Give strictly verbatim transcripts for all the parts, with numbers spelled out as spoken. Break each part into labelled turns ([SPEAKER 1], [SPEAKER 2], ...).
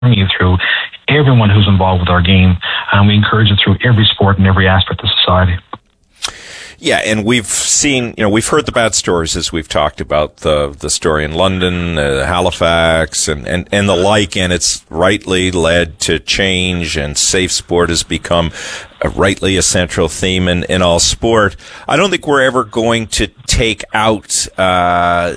[SPEAKER 1] you through everyone who's involved with our game, and we encourage it through every sport and every aspect of society.
[SPEAKER 2] Yeah, and we've seen, you know, we've heard the bad stories as we've talked about the the story in London, uh, Halifax, and, and, and the like, and it's rightly led to change, and safe sport has become a rightly a central theme in, in all sport. I don't think we're ever going to take out uh,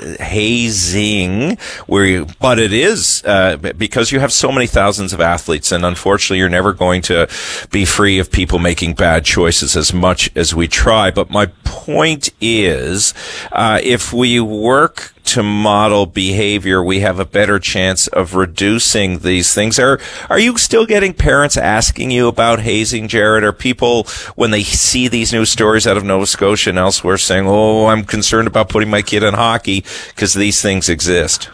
[SPEAKER 2] hazing, where you, but it is uh, because you have so many thousands of athletes, and unfortunately, you're never going to be free of people making bad choices as much as we try. But my point is, uh, if we work to model behavior, we have a better chance of reducing these things. Are are you still getting parents asking you about hazing, Jared? Are people, when they see these news stories out of Nova Scotia and elsewhere, saying, oh, I'm concerned about putting my kid in hockey because these things exist?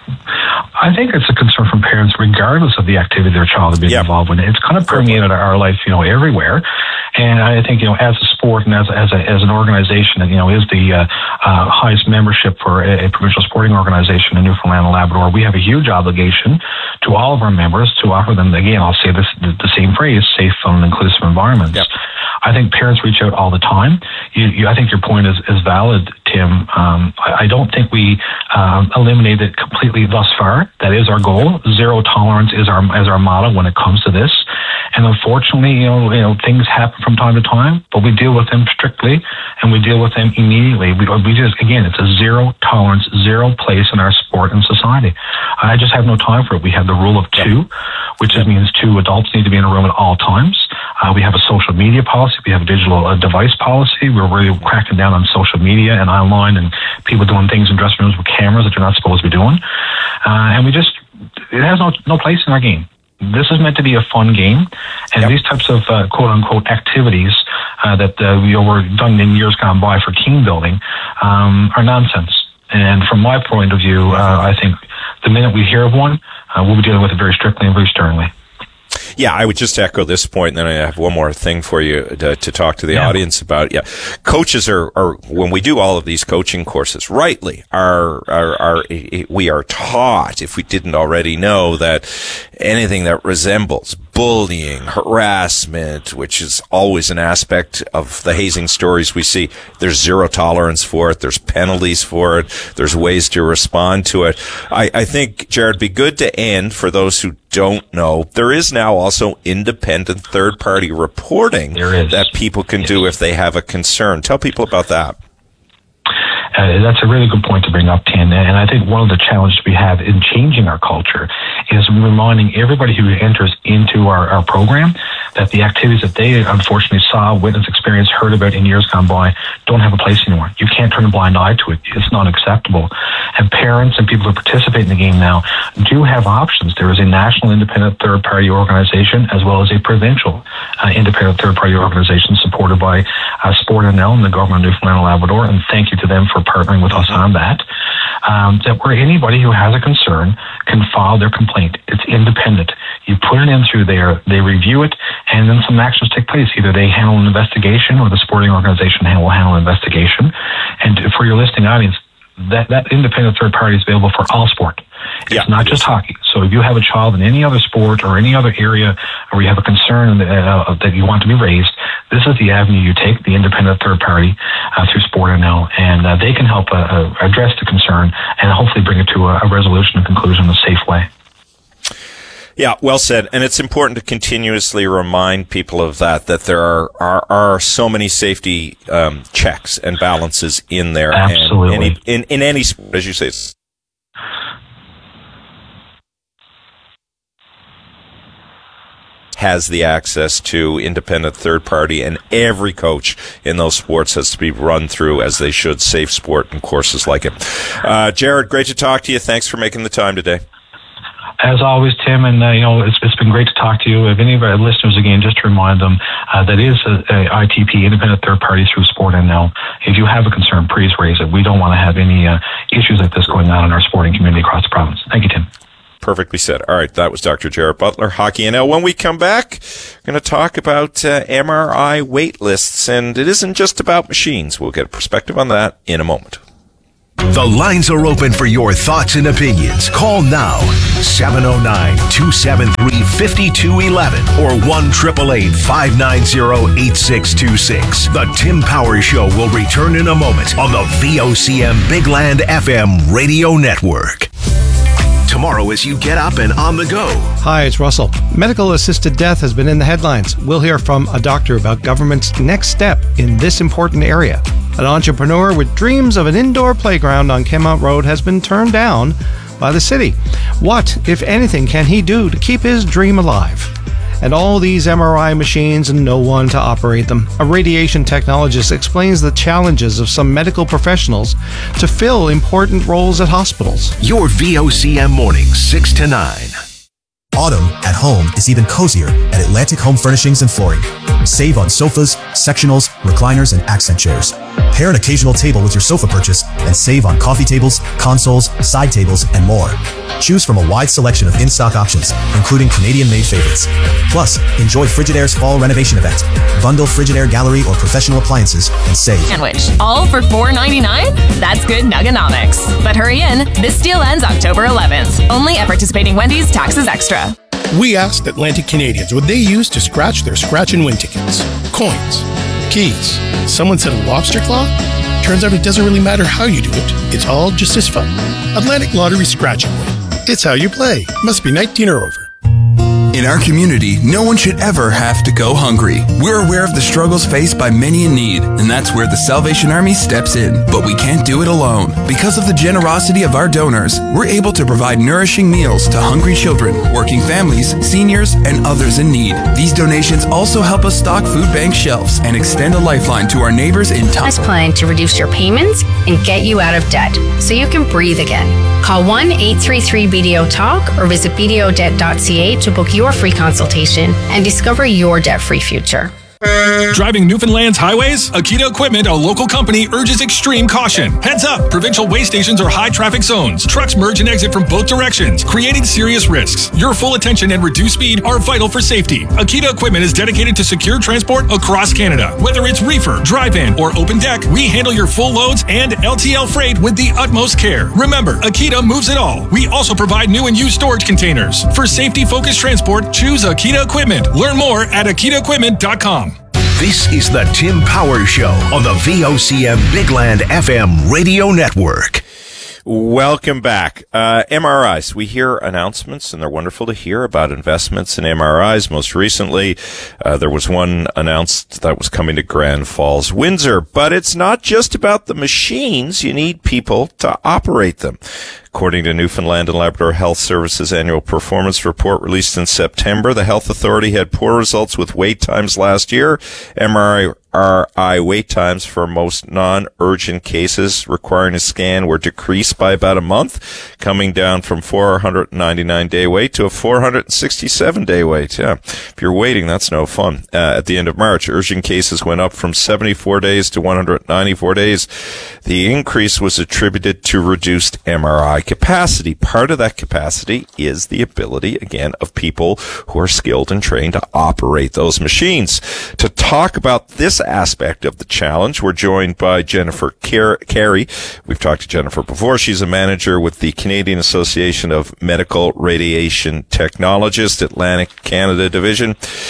[SPEAKER 1] I think it's a concern from parents regardless of the activity their child is being
[SPEAKER 2] yep.
[SPEAKER 1] involved in. It's kind of permeated our life, you know, everywhere. And I think, you know, as a sport and as as, a, as an organization that, you know, is the uh, uh, highest membership for a, a provincial sporting organization in Newfoundland and Labrador, we have a huge obligation to all of our members to offer them, again, I'll say this, the, the same phrase, safe, fun, and inclusive environments. Yep. I think parents reach out all the time. You, you, I think your point is, is valid, Tim. Um, I, I don't think we um, eliminated it completely thus far. That is our goal. Zero tolerance is our is our motto when it comes to this. And unfortunately, you know, you know, things happen from time to time, but we deal with them strictly and we deal with them immediately. We, we just, again, it's a zero tolerance, zero place in our sport and society. I just have no time for it. We have the rule of two, which just means two adults need to be in a room at all times. Uh, we have a social media policy. We have a digital uh, device policy. We're really cracking down on social media and online and people doing things in dressing rooms with cameras that you're not supposed to be doing. Uh, and we just, it has no, no place in our game. This is meant to be a fun game, and yep. these types of uh, quote-unquote activities uh, that uh, you know, were done in years gone by for team building um, are nonsense. And from my point of view, uh, I think the minute we hear of one, uh, we'll be dealing with it very strictly and very sternly.
[SPEAKER 2] Yeah, I would just echo this point, and then I have one more thing for you to, to talk to the yeah. audience about. Yeah, coaches are, are, when we do all of these coaching courses, rightly, are, are, are, we are taught, if we didn't already know, that anything that resembles bullying, harassment, which is always an aspect of the hazing stories we see, there's zero tolerance for it, there's penalties for it, there's ways to respond to it. I, I think, Jared, be good to end for those who don't know. There is now also independent third-party reporting that people can yes. do if they have a concern. Tell people about that.
[SPEAKER 1] Uh, that's a really good point to bring up, Tim. And I think one of the challenges we have in changing our culture is reminding everybody who enters into our, our program that the activities that they unfortunately saw, witnessed, experienced, heard about in years gone by don't have a place anymore. You can't turn a blind eye to it. It's not acceptable. And parents and people who participate in the game now do have options. There is a national independent third-party organization as well as a provincial uh, independent third-party organization supported by uh, Sport N L and the government of Newfoundland and Labrador. And thank you to them for partnering with us on that. Um, that where anybody who has a concern can file their complaint. It's independent. You put it in through there, they review it, and then some actions take place. Either they handle an investigation or the sporting organization will handle an investigation. And for your listening audience, that, that independent third party is available for all sport. It's yeah, not it just is. hockey. So if you have a child in any other sport or any other area where you have a concern uh, that you want to be raised, this is the avenue you take, the independent third party uh, through Sport N L, and uh, they can help uh, uh, address the concern and hopefully bring it to a, a resolution and conclusion in a safe way.
[SPEAKER 2] Yeah, well said. And it's important to continuously remind people of that, that there are, are, are so many safety um, checks and balances in there.
[SPEAKER 1] Absolutely.
[SPEAKER 2] And any, in, in any sport, as you say, has the access to independent third party, and every coach in those sports has to be run through, as they should, safe sport and courses like it. Uh, Jared, great to talk to you. Thanks for making the time today.
[SPEAKER 1] As always, Tim, and uh, you know, it's, it's been great to talk to you. If any of our listeners, again, just to remind them, uh, that is a, a I T P, independent third party through Sport N L. If you have a concern, please raise it. We don't want to have any uh, issues like this going on in our sporting community across the province. Thank you, Tim.
[SPEAKER 2] Perfectly said. All right, that was Doctor Jared Butler, Hockey N L. When we come back, we're going to talk about uh, M R I wait lists, and it isn't just about machines. We'll get a perspective on that in a moment.
[SPEAKER 3] The lines are open for your thoughts and opinions. Call now, seven oh nine, two seven three, five two one one or one eight eight eight, five nine zero, eight six two six. The Tim Power Show will return in a moment on the V O C M Big Land F M radio network. Tomorrow as you get up and on the go.
[SPEAKER 4] Hi, it's Russell. Medical assisted death has been in the headlines. We'll hear from a doctor about government's next step in this important area. An entrepreneur with dreams of an indoor playground on Kenmount Road has been turned down by the city. What, if anything, can he do to keep his dream alive? And all these M R I machines and no one to operate them. A radiation technologist explains the challenges of some medical professionals to fill important roles at hospitals.
[SPEAKER 3] Your V O C M mornings, six to nine.
[SPEAKER 5] Autumn at home is even cozier at Atlantic Home Furnishings and Flooring. Save on sofas, sectionals, recliners, and accent chairs. Pair an occasional table with your sofa purchase and save on coffee tables, consoles, side tables, and more. Choose from a wide selection of in-stock options, including Canadian-made favorites. Plus, enjoy Frigidaire's fall renovation event. Bundle Frigidaire gallery or professional appliances and save.
[SPEAKER 6] Sandwich, all for four ninety-nine? That's good Nugganomics. But hurry in, this deal ends October eleventh. Only at participating Wendy's, taxes extra.
[SPEAKER 7] We asked Atlantic Canadians what they use to scratch their scratch and win tickets. Coins. Keys. Someone said a lobster claw? Turns out it doesn't really matter how you do it. It's all just as fun. Atlantic Lottery Scratch and Win. It's how you play. Must be nineteen or over.
[SPEAKER 8] In our community, no one should ever have to go hungry. We're aware of the struggles faced by many in need, and that's where the Salvation Army steps in. But we can't do it alone. Because of the generosity of our donors, we're able to provide nourishing meals to hungry children, working families, seniors, and others in need. These donations also help us stock food bank shelves and extend a lifeline to our neighbors in time.
[SPEAKER 9] Plan to reduce your payments and get you out of debt so you can breathe again. Call one eight three three B D O talk or visit b d o debt dot c a to book your free consultation and discover your debt-free future.
[SPEAKER 10] Driving Newfoundland's highways? Akita Equipment, a local company, urges extreme caution. Heads up! Provincial way stations are high-traffic zones. Trucks merge and exit from both directions, creating serious risks. Your full attention and reduced speed are vital for safety. Akita Equipment is dedicated to secure transport across Canada. Whether it's reefer, drive-in, or open deck, we handle your full loads and L T L freight with the utmost care. Remember, Akita moves it all. We also provide new and used storage containers. For safety-focused transport, choose Akita Equipment. Learn more at akita equipment dot com.
[SPEAKER 3] This is the Tim Power Show on the V O C M Big Land F M radio network.
[SPEAKER 2] Welcome back. Uh, M R Is. We hear announcements, and they're wonderful to hear about investments in M R Is. Most recently, uh, there was one announced that was coming to Grand Falls, Windsor. But it's not just about the machines. You need people to operate them. According to Newfoundland and Labrador Health Services annual performance report released in September, the health authority had poor results with wait times last year. M R I wait times for most non-urgent cases requiring a scan were decreased by about a month, coming down from four hundred ninety-nine day wait to a four hundred sixty-seven day wait. Yeah, if you're waiting, that's no fun. Uh, at the end of March, urgent cases went up from seventy-four days to one hundred ninety-four days. The increase was attributed to reduced M R I capacity. Part of that capacity is the ability, again, of people who are skilled and trained to operate those machines. To talk about this aspect of the challenge, we're joined by Jennifer Car- Carey. We've talked to Jennifer before. She's a manager with the Canadian Association of Medical Radiation Technologists, Atlantic Canada Division.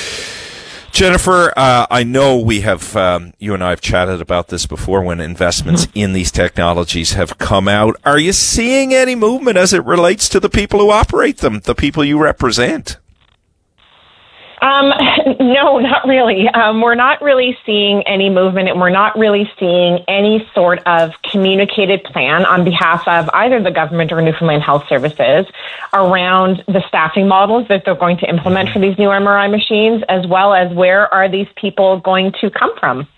[SPEAKER 2] Jennifer, uh, I know we have, um, you and I have chatted about this before when investments in these technologies have come out. Are you seeing any movement as it relates to the people who operate them, the people you represent?
[SPEAKER 11] Um, no, not really. Um, we're not really seeing any movement, and we're not really seeing any sort of communicated plan on behalf of either the government or Newfoundland Health Services around the staffing models that they're going to implement for these new M R I machines, as well as where are these people going to come from.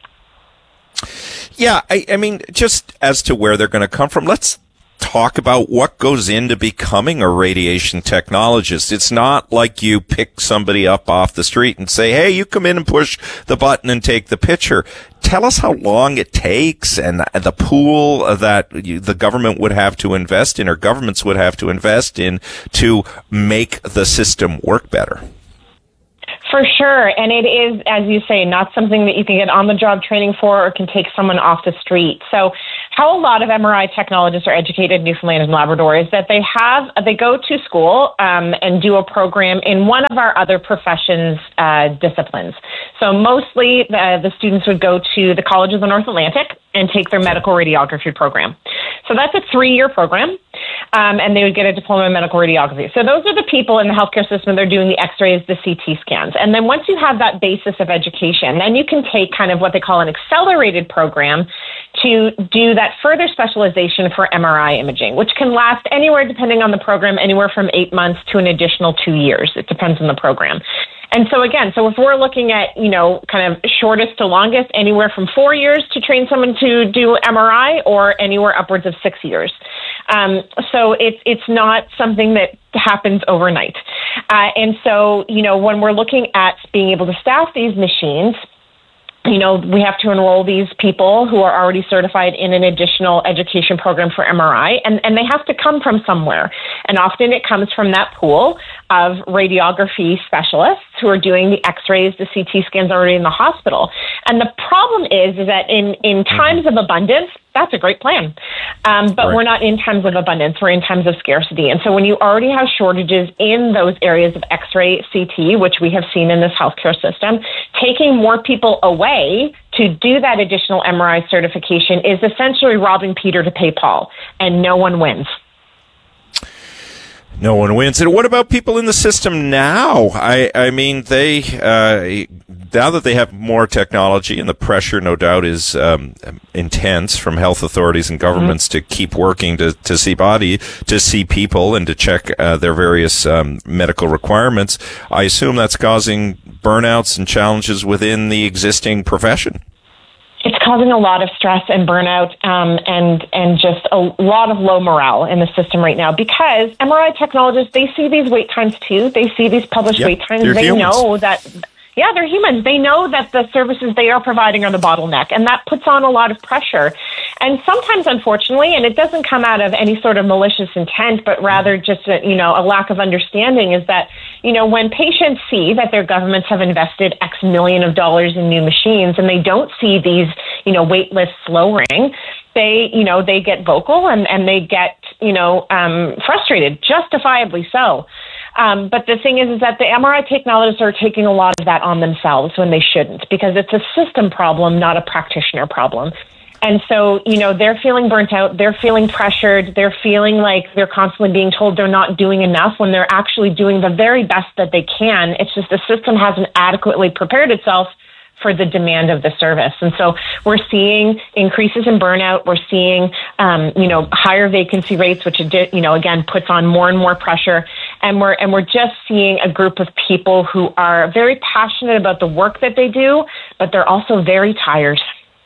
[SPEAKER 2] Yeah, I, I mean, just as to where they're going to come from, let's talk about what goes into becoming a radiation technologist. It's not like you pick somebody up off the street and say, hey, you come in and push the button and take the picture. Tell us how long it takes and the pool that you, the government would have to invest in, or governments would have to invest in, to make the system work better.
[SPEAKER 11] For sure. And it is, as you say, not something that you can get on-the-job training for or can take someone off the street. So how a lot of M R I technologists are educated in Newfoundland and Labrador is that they have they go to school um, and do a program in one of our other professions uh, disciplines. So mostly the, the students would go to the College of the North Atlantic and take their medical radiography program. So that's a three-year program, um, and they would get a diploma in medical radiography. So those are the people in the healthcare system that are doing the x-rays, the C T scans. And then once you have that basis of education, then you can take kind of what they call an accelerated program to do that further specialization for M R I imaging, which can last anywhere, depending on the program, anywhere from eight months to an additional two years. It depends on the program. And so again, so if we're looking at, you know, kind of shortest to longest, anywhere from four years to train someone to do M R I or anywhere upwards of six years. Um, so it's, it's not something that happens overnight. Uh, and so, you know, when we're looking at being able to staff these machines, you know, we have to enroll these people who are already certified in an additional education program for M R I, and, and they have to come from somewhere. And often it comes from that pool of radiography specialists who are doing the x-rays, the C T scans already in the hospital. And the problem is, is that in, in times of abundance, that's a great plan. Um, but right. We're not in times of abundance. We're in times of scarcity. And so when you already have shortages in those areas of x-ray, C T, which we have seen in this healthcare system, taking more people away to do that additional M R I certification is essentially robbing Peter to pay Paul, and no one wins.
[SPEAKER 2] No one wins. And what about people in the system now? I, I mean, they, uh, now that they have more technology, and the pressure, no doubt, is um, intense from health authorities and governments mm-hmm. to keep working to, to see body, to see people, and to check uh, their various um, medical requirements. I assume that's causing burnouts and challenges within the existing profession.
[SPEAKER 11] It's causing a lot of stress and burnout um, and and just a lot of low morale in the system right now, because M R I technologists, they see these wait times too. They see these published yep, wait times. They humans. know that, yeah, they're humans. They know that the services they are providing are the bottleneck, and that puts on a lot of pressure. And sometimes, unfortunately, and it doesn't come out of any sort of malicious intent, but rather just a, you know, a lack of understanding, is that, you know, when patients see that their governments have invested X million of dollars in new machines and they don't see these, you know, wait lists lowering, they, you know, they get vocal and, and they get, you know, um, frustrated, justifiably so. Um, but the thing is, is that the M R I technologists are taking a lot of that on themselves when they shouldn't, because it's a system problem, not a practitioner problem. And so, you know, they're feeling burnt out, they're feeling pressured, they're feeling like they're constantly being told they're not doing enough when they're actually doing the very best that they can. It's just the system hasn't adequately prepared itself for the demand of the service. And so we're seeing increases in burnout. We're seeing, um, you know, higher vacancy rates, which, you know, again, puts on more and more pressure. And we're, and we're just seeing a group of people who are very passionate about the work that they do, but they're also very tired.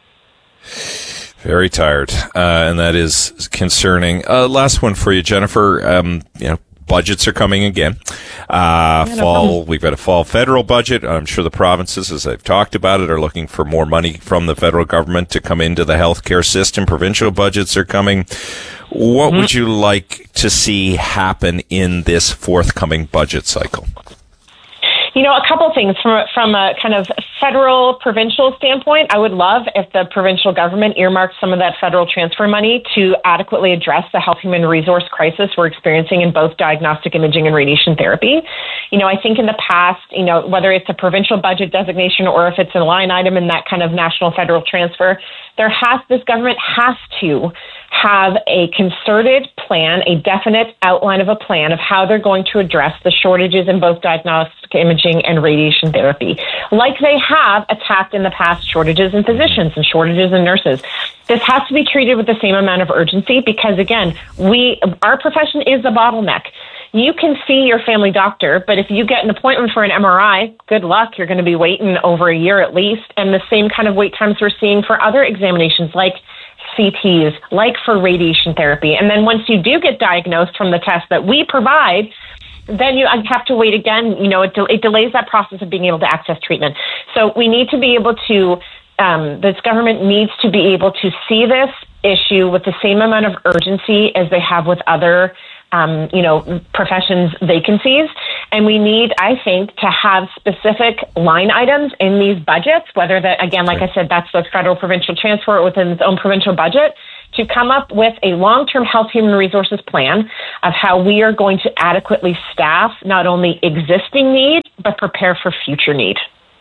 [SPEAKER 2] Very tired, uh, and that is concerning. Uh, last one for you, Jennifer. Um, you know, budgets are coming again. Uh, yeah, fall, no we've got a fall federal budget. I'm sure the provinces, as I've talked about it, are looking for more money from the federal government to come into the healthcare system. Provincial budgets are coming. What mm-hmm. would you like to see happen in this forthcoming budget cycle?
[SPEAKER 11] You know, a couple of things from from a kind of federal, provincial standpoint. I would love if the provincial government earmarked some of that federal transfer money to adequately address the health human resource crisis we're experiencing in both diagnostic imaging and radiation therapy. You know, I think in the past, you know, whether it's a provincial budget designation or if it's a line item in that kind of national federal transfer, there has this government has to have a concerted plan, a definite outline of a plan of how they're going to address the shortages in both diagnostic imaging and radiation therapy, like they have attacked in the past shortages in physicians and shortages in nurses. This has to be treated with the same amount of urgency because, again, we our profession is a bottleneck. You can see your family doctor, but if you get an appointment for an M R I, good luck. You're going to be waiting over a year at least, and the same kind of wait times we're seeing for other examinations like C Ts, like for radiation therapy. And then once you do get diagnosed from the test that we provide, then you have to wait again. You know, it, de- it delays that process of being able to access treatment. So we need to be able to, um, this government needs to be able to see this issue with the same amount of urgency as they have with other Um, you know, professions vacancies. And we need, I think, to have specific line items in these budgets, whether that, again, like I said, that's the federal provincial transfer within its own provincial budget, to come up with a long-term health human resources plan of how we are going to adequately staff not only existing need, but prepare for future need.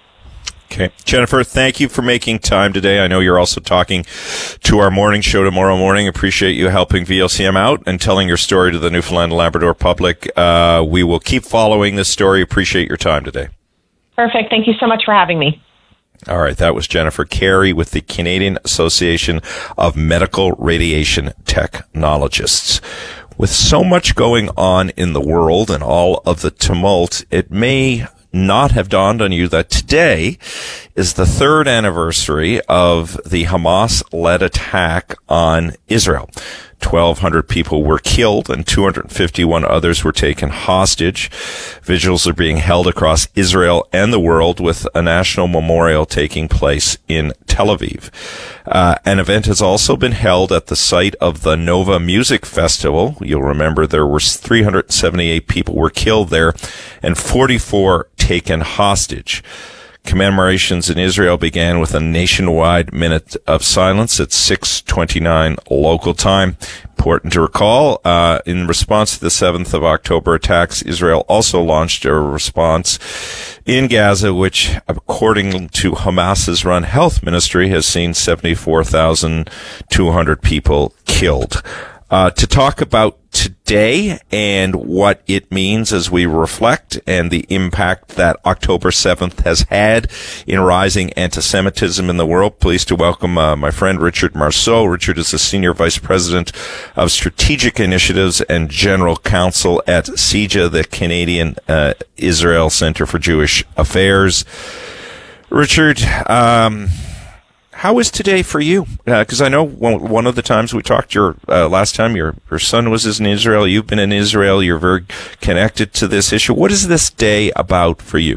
[SPEAKER 2] Okay. Jennifer, thank you for making time today. I know you're also talking to our morning show tomorrow morning. Appreciate you helping V O C M out and telling your story to the Newfoundland and Labrador public. Uh, we will keep following this story. Appreciate your time today.
[SPEAKER 11] Perfect. Thank you so much for having me.
[SPEAKER 2] All right. That was Jennifer Carey with the Canadian Association of Medical Radiation Technologists. With so much going on in the world and all of the tumult, it may not have dawned on you that today is the third anniversary of the Hamas-led attack on Israel. twelve hundred people were killed and two hundred fifty-one others were taken hostage. Vigils are being held across Israel and the world, with a national memorial taking place in Tel Aviv. Uh, an event has also been held at the site of the Nova Music Festival. You'll remember there were three hundred seventy-eight people were killed there and forty-four taken hostage. Commemorations in Israel began with a nationwide minute of silence at six twenty-nine local time. Important to recall, uh, in response to the seventh of October attacks, Israel also launched a response in Gaza, which, according to Hamas's run health ministry, has seen seventy-four thousand two hundred people killed. Uh, to talk about today and what it means as we reflect and the impact that October seventh has had in rising anti-Semitism in the world, pleased to welcome uh, my friend Richard Marceau. Richard is the Senior Vice President of Strategic Initiatives and General Counsel at C I J A, the Canadian uh, Israel Center for Jewish Affairs. Richard, um... how is today for you? Because uh, I know one, one of the times we talked, your uh, last time, your your son was in Israel. You've been in Israel. You're very connected to this issue. What is this day about for you?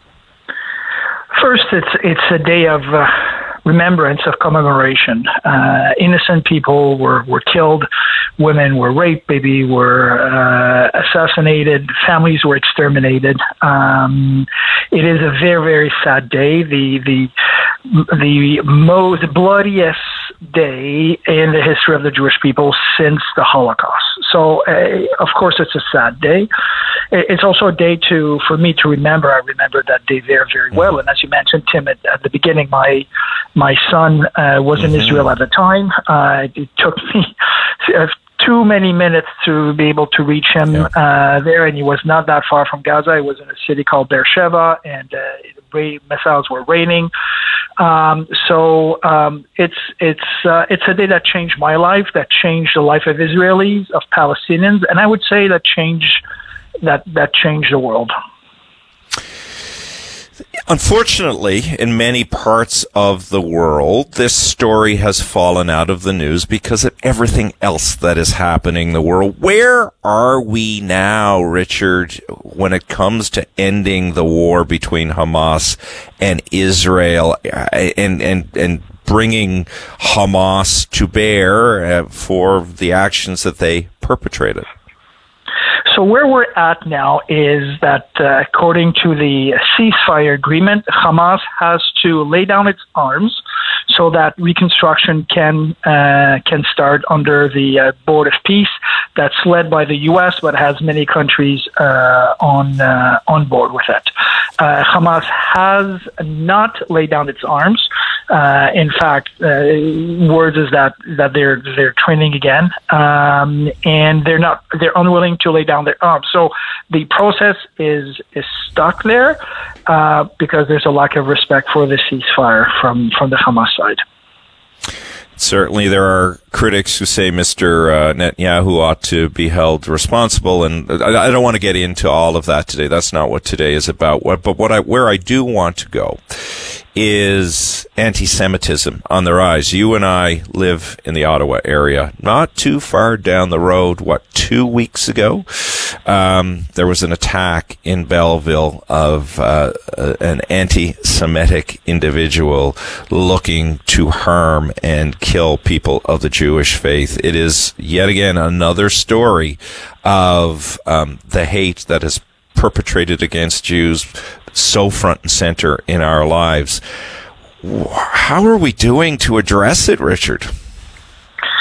[SPEAKER 12] First, it's it's a day of uh, remembrance, of commemoration. Uh, innocent people were, were killed. Women were raped. Babies were uh, assassinated. Families were exterminated. Um, it is a very, very sad day. The the the most bloodiest day in the history of the Jewish people since the Holocaust. So, uh, of course, it's a sad day. It's also a day to, for me to remember. I remember that day very, very well. And as you mentioned, Tim, at, at the beginning, my my son uh, was in Israel at the time. Uh, it took me uh, too many minutes to be able to reach him yeah. uh, there, and he was not that far from Gaza. He was in a city called Beersheba, and uh, rain, missiles were raining. Um, so um, it's it's uh, it's a day that changed my life, that changed the life of Israelis, of Palestinians, and I would say that changed that that changed the world.
[SPEAKER 2] Unfortunately, in many parts of the world, this story has fallen out of the news because of everything else that is happening in the world. Where are we now, Richard, when it comes to ending the war between Hamas and Israel and, and, and bringing Hamas to bear for the actions that they perpetrated?
[SPEAKER 12] So where we're at now is that, uh, according to the ceasefire agreement, Hamas has to lay down its arms so that reconstruction can uh, can start under the uh, Board of Peace that's led by the U S, but has many countries uh, on uh, on board with it. Uh, Hamas has not laid down its arms. Uh, in fact, uh, words is that that they're they're training again, um, and they're not they're unwilling to lay down their arms. So the process is is stuck there uh, because there's a lack of respect for the ceasefire from from the Hamas side.
[SPEAKER 2] Certainly, there are critics who say Mister Uh, Netanyahu ought to be held responsible, and I, I don't want to get into all of that today. That's not what today is about. What, but what I, where I do want to go is anti-Semitism on the rise. You and I live in the Ottawa area, not too far down the road. What, two weeks ago, um, there was an attack in Belleville of uh, an anti-Semitic individual looking to harm and kill people of the Jewish faith. It is yet again another story of um, the hate that is perpetrated against Jews so front and center in our lives. How are we doing to address it, Richard?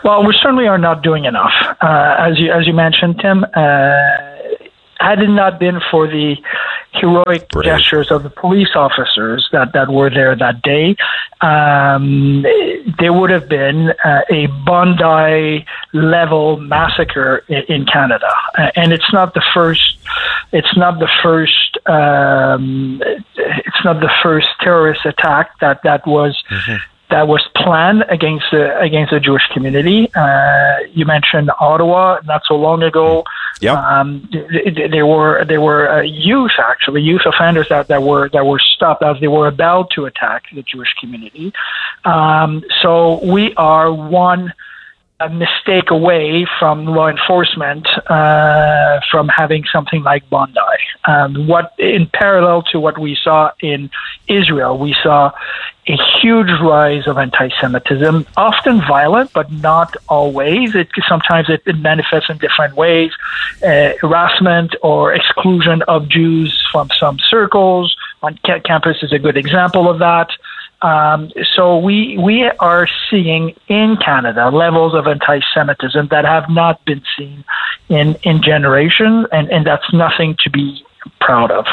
[SPEAKER 12] Well, we certainly are not doing enough. Uh, as you as you mentioned, Tim, uh, had it not been for the heroic Brave. gestures of the police officers that, that were there that day, um, there would have been uh, a Bondi-level massacre in, in Canada, uh, and it's not the first. It's not the first. Um, it's not the first terrorist attack that that was. Mm-hmm. That was planned against the against the Jewish community. Uh, you mentioned Ottawa not so long ago.
[SPEAKER 2] Yep.
[SPEAKER 12] Um, there were there were uh, youth actually youth offenders that, that were that were stopped as they were about to attack the Jewish community. Um, so we are one a mistake away from law enforcement uh, from having something like Bondi. Um, what in parallel to what we saw in Israel, we saw a huge rise of anti-Semitism, often violent, but not always. It sometimes it, it manifests in different ways: uh, harassment or exclusion of Jews from some circles. On ca- campus is a good example of that. Um, so we we are seeing in Canada levels of anti-Semitism that have not been seen in, in generations, and, and that's nothing to be proud of.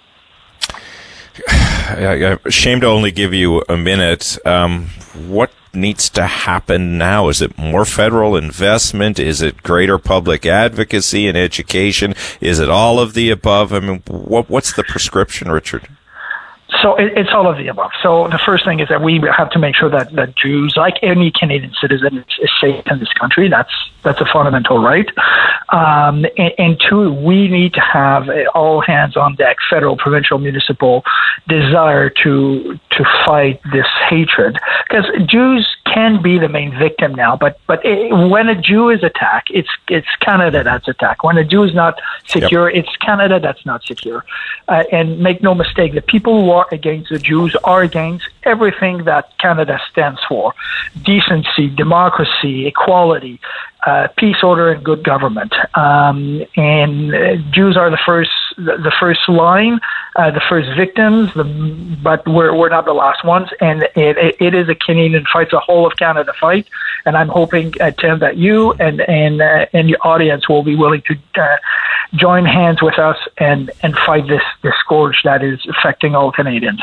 [SPEAKER 2] I'm ashamed to only give you a minute. Um, what needs to happen now? Is it more federal investment? Is it greater public advocacy and education? Is it all of the above? I mean, what what's the prescription, Richard?
[SPEAKER 12] So it, it's all of the above. So the first thing is that we have to make sure that, that Jews, like any Canadian citizen, is, is safe in this country. That's that's a fundamental right. Um, and, and two, we need to have all hands on deck, federal, provincial, municipal, desire to to fight this hatred. Because Jews can be the main victim now, but but it, when a Jew is attacked, it's it's Canada that's attacked. When a Jew is not secure, yep. it's Canada that's not secure. Uh, and make no mistake, the people who are against the Jews are against everything that Canada stands for: decency, democracy, equality, uh, peace, order, and good government. Um, and uh, Jews are the first the first line, uh, the first victims, the, but we're we're not the last ones. And it, it, it is a Canadian fight, it's a whole of Canada fight. And I'm hoping, uh, Tim, that you and and uh, and your audience will be willing to uh, join hands with us and, and fight this, this scourge that is affecting all Canadians.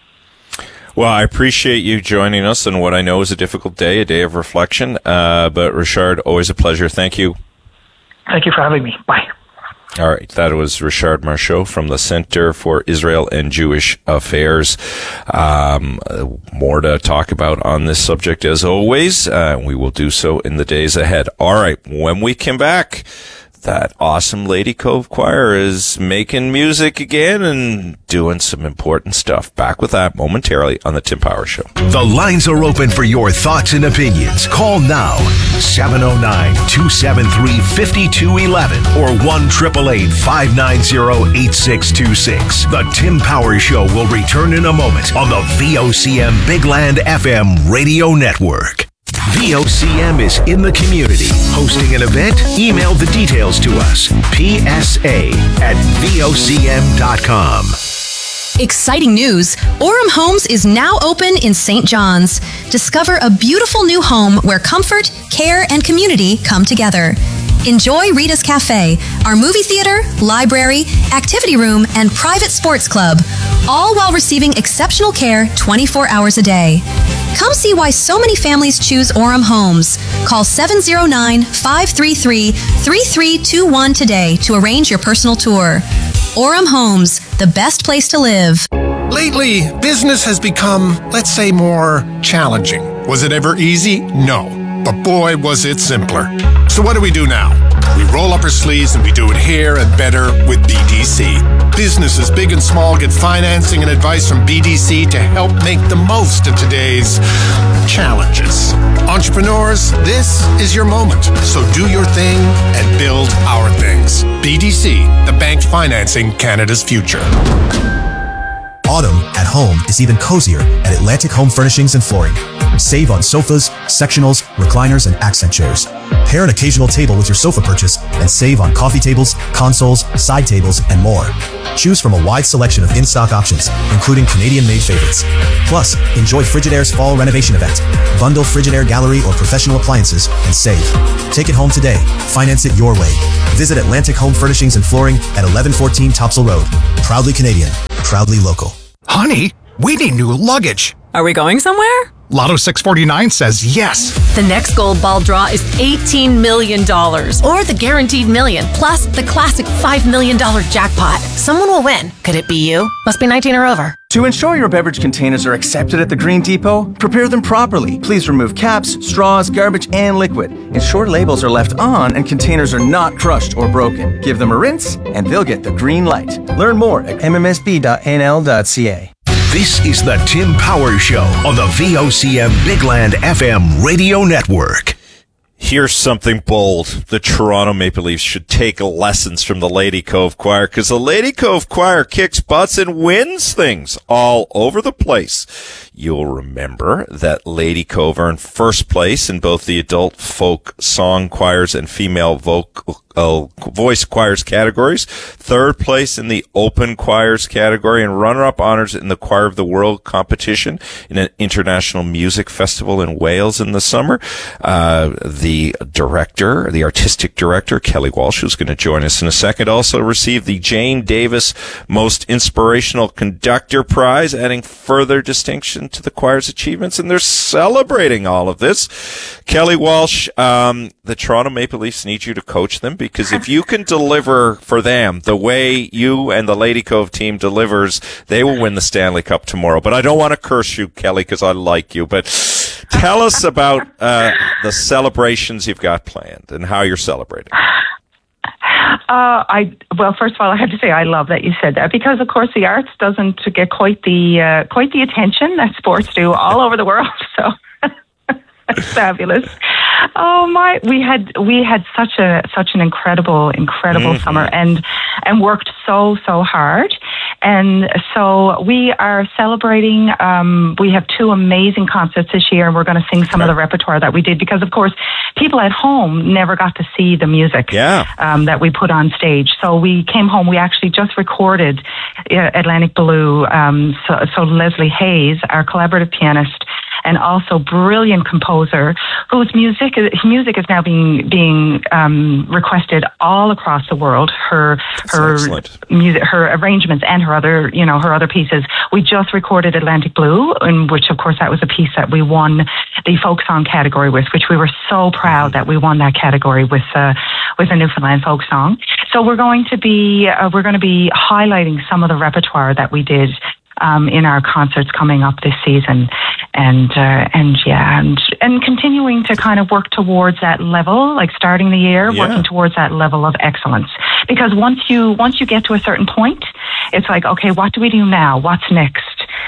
[SPEAKER 2] Well, I appreciate you joining us on what I know is a difficult day, a day of reflection. Uh, but Richard, always a pleasure. Thank you.
[SPEAKER 12] Thank you for having me. Bye.
[SPEAKER 2] All right. That was Richard Marchaud from the Center for Israel and Jewish Affairs. Um, more to talk about on this subject as always. Uh, we will do so in the days ahead. All right. When we come back, that awesome Lady Cove Choir is making music again and doing some important stuff. Back with that momentarily on the Tim Power Show.
[SPEAKER 3] The lines are open for your thoughts and opinions. Call now, seven oh nine, two seven three, five two one one or one eight eight eight, five nine zero, eight six two six. The Tim Power Show will return in a moment on the V O C M Big Land F M radio network. V O C M is in the community. Hosting an event? Email the details to us. P S A at V O C M dot com.
[SPEAKER 13] Exciting news! Orem Homes is now open in Saint John's. Discover a beautiful new home where comfort, care, and community come together. Enjoy Rita's Cafe, our movie theater, library, activity room, and private sports club, all while receiving exceptional care twenty-four hours a day. Come see why so many families choose Orem Homes. Call seven oh nine, five three three, three three two one today to arrange your personal tour. Orem Homes, the best place to live.
[SPEAKER 14] Lately, business has become, let's say, more challenging. Was it ever easy? No. But boy, was it simpler. So what do we do now? We roll up our sleeves and we do it here and better with B D C. Businesses big and small get financing and advice from B D C to help make the most of today's challenges. Entrepreneurs, this is your moment. So do your thing and build our things. B D C, the bank financing Canada's future.
[SPEAKER 5] Autumn at home is even cozier at Atlantic Home Furnishings and Flooring. Save on sofas, sectionals, recliners, and accent chairs. Pair an occasional table with your sofa purchase and save on coffee tables, consoles, side tables, and more. Choose from a wide selection of in-stock options, including Canadian-made favorites. Plus, enjoy Frigidaire's fall renovation event. Bundle Frigidaire Gallery or professional appliances and save. Take it home today. Finance it your way. Visit Atlantic Home Furnishings and Flooring at eleven fourteen Topsail Road. Proudly Canadian. Proudly local.
[SPEAKER 15] Honey, we need new luggage.
[SPEAKER 16] Are we going somewhere?
[SPEAKER 15] Lotto six forty-nine says yes.
[SPEAKER 16] The next gold ball draw is eighteen million dollars, or the guaranteed million, plus the classic five million dollars jackpot. Someone will win. Could it be you? Must be nineteen or over.
[SPEAKER 17] To ensure your beverage containers are accepted at the Green Depot, prepare them properly. Please remove caps, straws, garbage, and liquid. Ensure labels are left on and containers are not crushed or broken. Give them a rinse, and they'll get the green light. Learn more at m m s b dot n l dot c a.
[SPEAKER 3] This is the Tim Powers Show on the V O C M Bigland F M radio network.
[SPEAKER 2] Here's something bold. The Toronto Maple Leafs should take lessons from the Lady Cove Choir, because the Lady Cove Choir kicks butts and wins things all over the place. You'll remember that Lady Cove earned first place in both the adult folk song choirs and female vocal uh, voice choirs categories, third place in the open choirs category, and runner-up honors in the Choir of the World competition in an international music festival in Wales in the summer. Uh, the director, the artistic director, Kelly Walsh, who's going to join us in a second, also received the Jane Davis Most Inspirational Conductor Prize, adding further distinction to the choir's achievements, and they're celebrating all of this. Kelly Walsh, um, the Toronto Maple Leafs need you to coach them, because if you can deliver for them the way you and the Lady Cove team delivers, they will win the Stanley Cup tomorrow. But I don't want to curse you, Kelly, because I like you. But tell us about uh, the celebrations you've got planned and how you're celebrating.
[SPEAKER 18] Uh, I well, first of all, I have to say I love that you said that, because, of course, the arts doesn't get quite the uh, quite the attention that sports do all over the world. So that's fabulous. Oh my! We had we had such a such an incredible incredible mm-hmm. summer, and and worked so so hard. And so we are celebrating. Um, we have two amazing concerts this year, and we're going to sing some of the repertoire that we did, because, of course, people at home never got to see the music
[SPEAKER 2] yeah.
[SPEAKER 18] um, that we put on stage. So we came home. We actually just recorded uh, Atlantic Blue. Um, so, so Leslie Hayes, our collaborative pianist, and also brilliant composer, whose music is, music is now being being um, requested all across the world. Her That's her excellent. music, her arrangements, and her other you know her other pieces. We just recorded Atlantic Blue, in which, of course, that was a piece that we won the folk song category with, which we were so proud that we won that category with uh, with a Newfoundland folk song. So we're going to be uh, we're going to be highlighting some of the repertoire that we did Um, in our concerts coming up this season, and uh, and yeah, and and continuing to kind of work towards that level, like starting the year, yeah. working towards that level of excellence. Because once you once you get to a certain point, it's like, okay, what do we do now? What's next?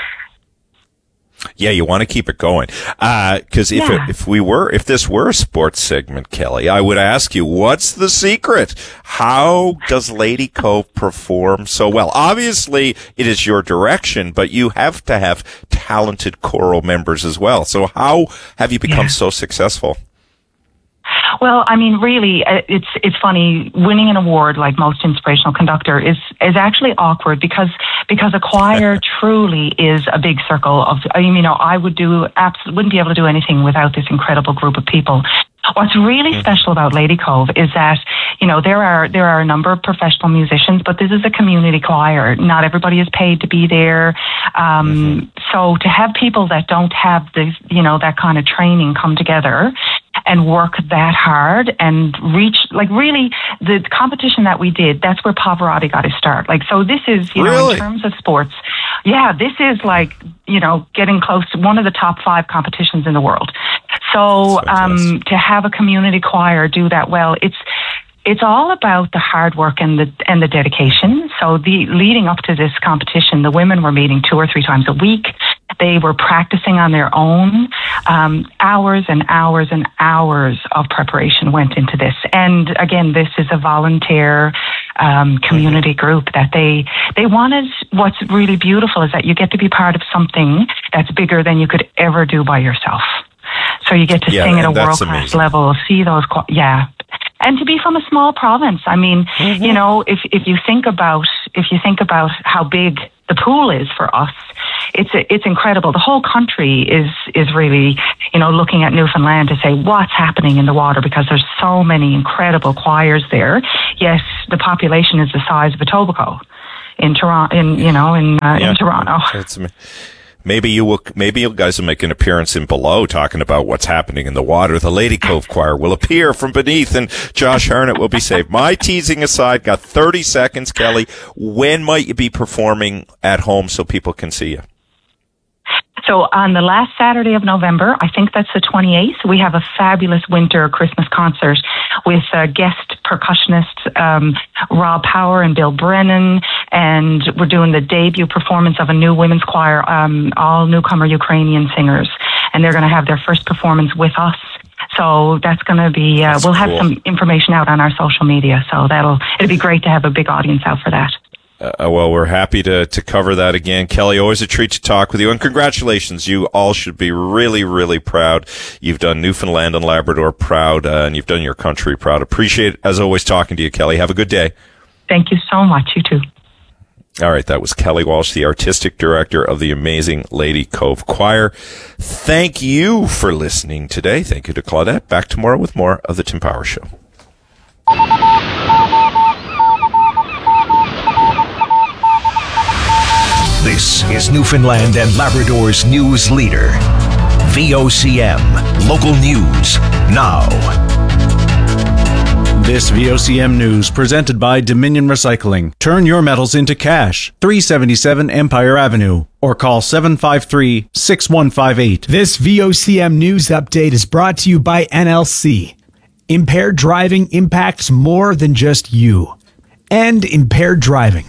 [SPEAKER 2] Yeah, you want to keep it going. Because uh, if
[SPEAKER 18] yeah.
[SPEAKER 2] it, if we were, if this were a sports segment, Kelly, I would ask you, what's the secret? How does Lady Cove perform so well? Obviously, it is your direction, but you have to have talented choral members as well. So how have you become yeah. so successful?
[SPEAKER 18] Well, I mean, really, it's it's funny. Winning an award like Most Inspirational Conductor is is actually awkward, because because a choir truly is a big circle of. I mean, you know, I would do absolutely wouldn't be able to do anything without this incredible group of people. What's really mm-hmm. special about Lady Cove is that, you know, there are there are a number of professional musicians, but this is a community choir. Not everybody is paid to be there. Um, mm-hmm. So to have people that don't have this, you know, that kind of training come together and work that hard and reach, like, really, the competition that we did, that's where Pavarotti got his start. Like, so this is, you
[SPEAKER 2] really?
[SPEAKER 18] know, in terms of sports, yeah, this is like, you know, getting close to one of the top five competitions in the world. So um, to have a community choir do that well, it's it's all about the hard work and the and the dedication. So the leading up to this competition, the women were meeting two or three times a week. They were practicing on their own. Um, hours and hours and hours of preparation went into this. And again, this is a volunteer um, community group that they they wanted. What's really beautiful is that you get to be part of something that's bigger than you could ever do by yourself. So you get to
[SPEAKER 2] yeah,
[SPEAKER 18] sing at a
[SPEAKER 2] that's
[SPEAKER 18] world-class
[SPEAKER 2] amazing.
[SPEAKER 18] level, see those, yeah. And to be from a small province, I mean, mm-hmm. you know, if if you think about if you think about how big the pool is for us, it's it's incredible. The whole country is is really, you know, looking at Newfoundland to say what's happening in the water, because there's so many incredible choirs there. Yes, the population is the size of Etobicoke in Toronto, in you know, in uh,
[SPEAKER 2] yeah.
[SPEAKER 18] in Toronto.
[SPEAKER 2] It's, Maybe you will. Maybe you guys will make an appearance in Below, talking about what's happening in the water. The Lady Cove Choir will appear from beneath, and Josh Harnett will be saved. My teasing aside, got thirty seconds, Kelly. When might you be performing at home so people can see you?
[SPEAKER 18] So on the last Saturday of November, I think that's the twenty-eighth, we have a fabulous winter Christmas concert with uh, guest percussionists um, Rob Power and Bill Brennan, and we're doing the debut performance of a new women's choir, um, all newcomer Ukrainian singers, and they're going to have their first performance with us. So that's going to be, uh, we'll have cool. some information out on our social media, so that'll, it'll be great to have a big audience out for that.
[SPEAKER 2] Uh, well, we're happy to, to cover that again. Kelly, always a treat to talk with you. And congratulations. You all should be really, really proud. You've done Newfoundland and Labrador proud, uh, and you've done your country proud. Appreciate it, as always, talking to you, Kelly. Have a good day.
[SPEAKER 18] Thank you so much. You too.
[SPEAKER 2] All right. That was Kelly Walsh, the artistic director of the amazing Lady Cove Choir. Thank you for listening today. Thank you to Claudette. Back tomorrow with more of The Tim Power Show.
[SPEAKER 3] This is Newfoundland and Labrador's news leader. V O C M, local news, now.
[SPEAKER 19] This V O C M news presented by Dominion Recycling. Turn your metals into cash. three seventy-seven Empire Avenue. Or call seven five three, six one five eight.
[SPEAKER 20] This V O C M news update is brought to you by N L C. Impaired driving impacts more than just you. And impaired driving.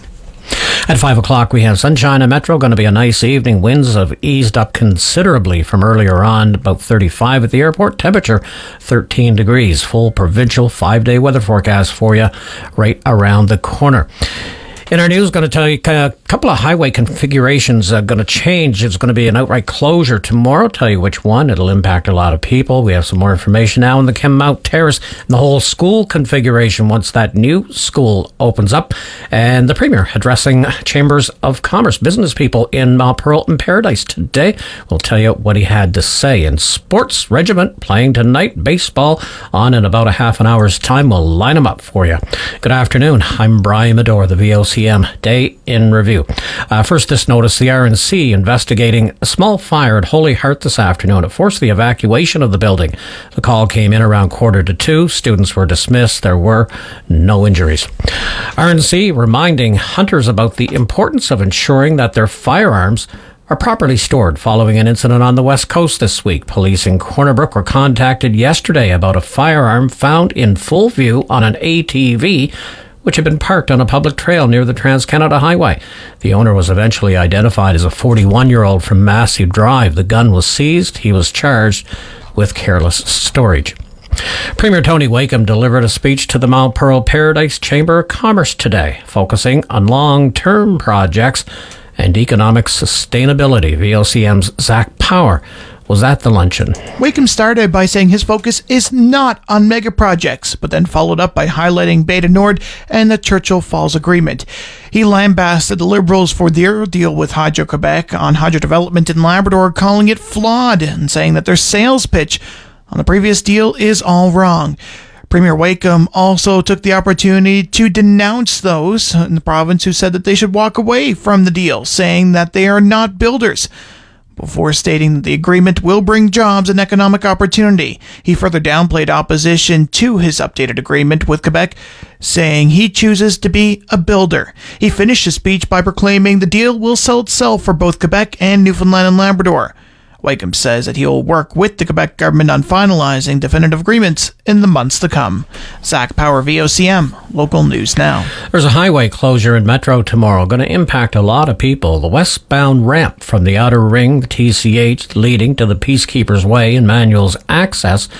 [SPEAKER 21] At five o'clock, we have sunshine and Metro. Going to be a nice evening. Winds have eased up considerably from earlier on, about thirty-five at the airport. Temperature, thirteen degrees. Full provincial five-day weather forecast for you right around the corner. In our news, going to tell you a couple of highway configurations are going to change. It's going to be an outright closure tomorrow. Tell you which one. It'll impact a lot of people. We have some more information now on the Kenmount Terrace and the whole school configuration once that new school opens up. And the Premier addressing Chambers of Commerce business people in Mount Pearl and Paradise today. We'll tell you what he had to say. In sports, Regiment playing tonight. Baseball on in about a half an hour's time. We'll line them up for you. Good afternoon. I'm Brian Medore, the V O C M Day in Review. Uh, first, this notice, the R N C investigating a small fire at Holy Heart this afternoon. It forced the evacuation of the building. The call came in around quarter to two. Students were dismissed. There were no injuries. R N C reminding hunters about the importance of ensuring that their firearms are properly stored following an incident on the West Coast this week. Police in Corner Brook were contacted yesterday about a firearm found in full view on an A T V which had been parked on a public trail near the Trans-Canada Highway. The owner was eventually identified as a forty-one-year-old from Massey Drive. The gun was seized. He was charged with careless storage. Premier Tony Wakeham delivered a speech to the Mount Pearl Paradise Chamber of Commerce today, focusing on long-term projects and economic sustainability. V O C M's Zach Power was at the luncheon.
[SPEAKER 22] Wakeham started by saying his focus is not on mega projects, but then followed up by highlighting Beta Nord and the Churchill Falls Agreement. He lambasted the Liberals for their deal with Hydro-Quebec on hydro development in Labrador, calling it flawed and saying that their sales pitch on the previous deal is all wrong. Premier Wakeham also took the opportunity to denounce those in the province who said that they should walk away from the deal, saying that they are not builders, before stating that the agreement will bring jobs and economic opportunity. He further downplayed opposition to his updated agreement with Quebec, saying he chooses to be a builder. He finished his speech by proclaiming the deal will sell itself for both Quebec and Newfoundland and Labrador. Wakeham says that he will work with the Quebec government on finalizing definitive agreements in the months to come. Zach Power, V O C M, local news now.
[SPEAKER 21] There's a highway closure in Metro tomorrow, going to impact a lot of people. The westbound ramp from the Outer Ring, the T C H, leading to the Peacekeepers Way and Manuel's Access,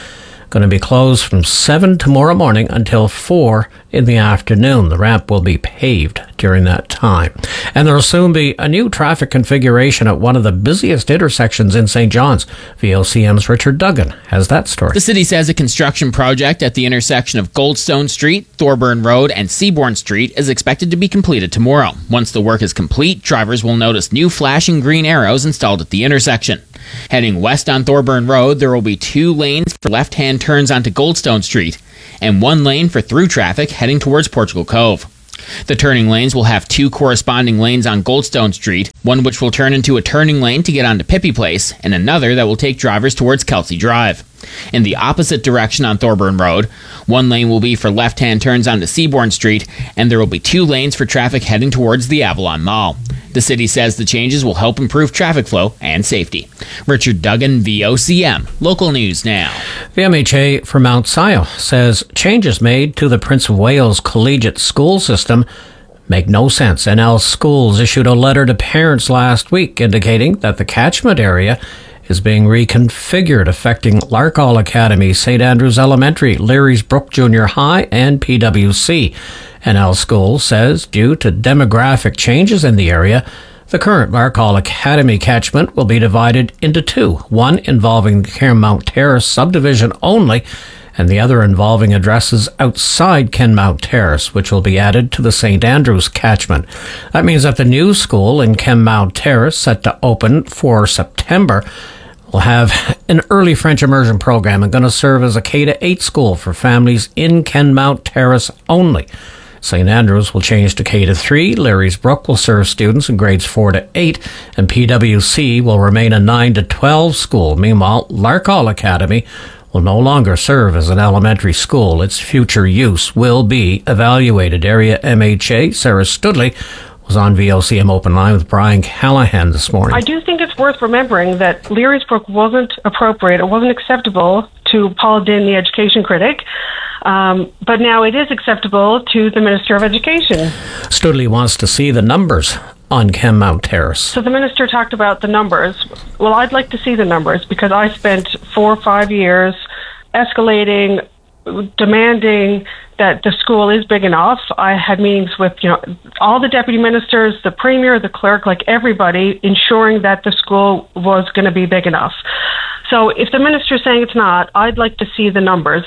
[SPEAKER 21] Going to be closed from seven tomorrow morning until four in the afternoon. The ramp will be paved during that time. And there will soon be a new traffic configuration at one of the busiest intersections in Saint John's. V O C M's Richard Duggan has that story.
[SPEAKER 1] The city says a construction project at the intersection of Goldstone Street, Thorburn Road, and Seabourn Street is expected to be completed tomorrow. Once the work is complete, drivers will notice new flashing green arrows installed at the intersection. Heading west on Thorburn Road, there will be two lanes for left-hand turns onto Goldstone Street and one lane for through traffic heading towards Portugal Cove. The turning lanes will have two corresponding lanes on Goldstone Street, one which will turn into a turning lane to get onto Pippi Place, and another that will take drivers towards Kelsey Drive. In the opposite direction on Thorburn Road, one lane will be for left-hand turns onto Seabourn Street, and there will be two lanes for traffic heading towards the Avalon Mall. The city says the changes will help improve traffic flow and safety. Richard Duggan, V O C M. Local News Now.
[SPEAKER 21] The M H A for Mount Sion says changes made to the Prince of Wales collegiate school system make no sense. N L Schools issued a letter to parents last week indicating that the catchment area is being reconfigured, affecting Larkhall Academy, Saint Andrews Elementary, Leary's Brook Junior High, and P W C. N L Schools says due to demographic changes in the area, the current Larkhall Academy catchment will be divided into two, one involving the Kenmount Terrace subdivision only, and the other involving addresses outside Kenmount Terrace, which will be added to the Saint Andrews catchment. That means that the new school in Kenmount Terrace, set to open for September, will have an early French immersion program and going to serve as a K to eight school for families in Kenmount Terrace only. Saint Andrews will change to K to three, Larry's Brook will serve students in grades four to eight, and P W C will remain a nine to twelve school. Meanwhile, Larkhall Academy will no longer serve as an elementary school. Its future use will be evaluated. Area M H A Sarah Studley was on V O C M Open Line with Brian Callahan this morning.
[SPEAKER 4] I do think it's worth remembering that Leary's Brook wasn't appropriate, it wasn't acceptable to Paul Dinn, the education critic, um, but now it is acceptable to the Minister of Education.
[SPEAKER 21] Studley wants to see the numbers on Kenmount Terrace.
[SPEAKER 4] So the minister talked about the numbers. Well, I'd like to see the numbers because I spent four or five years escalating, demanding that the school is big enough. I had meetings with, you know, all the deputy ministers, the premier, the clerk, like everybody, ensuring that the school was going to be big enough. So if the minister is saying it's not, I'd like to see the numbers.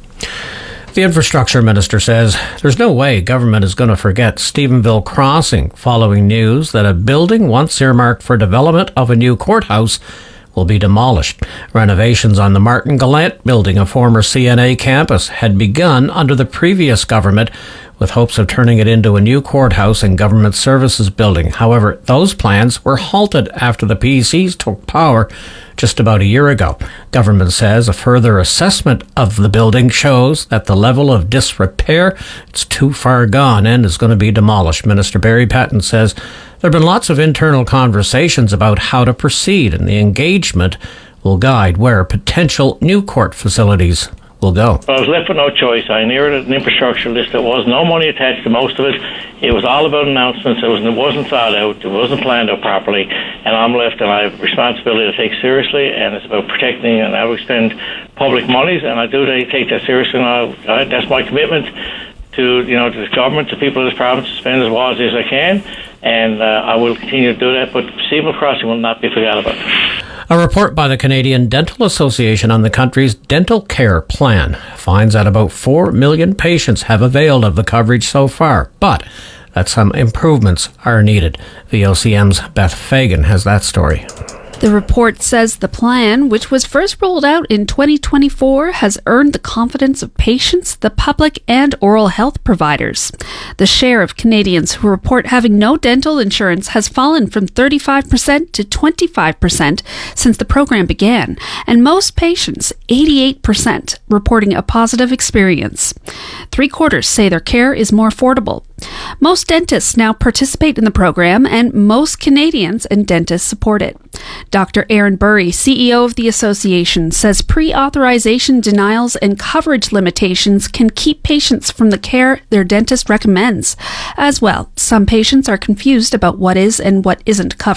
[SPEAKER 21] The infrastructure minister says there's no way government is going to forget Stephenville Crossing following news that a building once earmarked for development of a new courthouse will be demolished. Renovations on the Martin Gallant building, a former C N A campus, had begun under the previous government with hopes of turning it into a new courthouse and government services building. However, those plans were halted after the P Cs took power just about a year ago. Government says a further assessment of the building shows that the level of disrepair is too far gone and is going to be demolished. Minister Barry Patton says there have been lots of internal conversations about how to proceed, and the engagement will guide where potential new court facilities will go.
[SPEAKER 23] I was left with no choice. I inherited an infrastructure list that was no money attached to most of it. It was all about announcements. It, was, it wasn't thought out. It wasn't planned out properly. And I'm left, and I have a responsibility to take seriously, and it's about protecting and how we spend public monies, and I do take that seriously, and I, I, that's my commitment to, you know, to the government, to people of this province, to spend as wisely as I can, and uh, I will continue to do that, but Stephenville Crossing will not be forgot about.
[SPEAKER 21] A report by the Canadian Dental Association on the country's dental care plan finds that about four million patients have availed of the coverage so far, but that some improvements are needed. V O C M's Beth Fagan has that story.
[SPEAKER 24] The report says the plan, which was first rolled out in twenty twenty-four, has earned the confidence of patients, the public, and oral health providers. The share of Canadians who report having no dental insurance has fallen from thirty-five percent to twenty-five percent since the program began, and most patients, eighty-eight percent, reporting a positive experience. Three quarters say their care is more affordable. Most dentists now participate in the program, and most Canadians and dentists support it. Doctor Aaron Burry, C E O of the association, says pre-authorization denials and coverage limitations can keep patients from the care their dentist recommends. As well, some patients are confused about what is and what isn't covered.